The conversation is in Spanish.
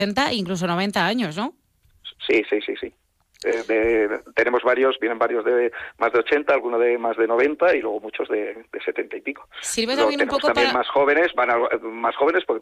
70, incluso 90 años, ¿no? Sí. Tenemos varios, vienen varios de más de 80, algunos de más de 90 y luego muchos de 70 y pico. Sirve Luego también un tenemos poco también para... más jóvenes, más jóvenes porque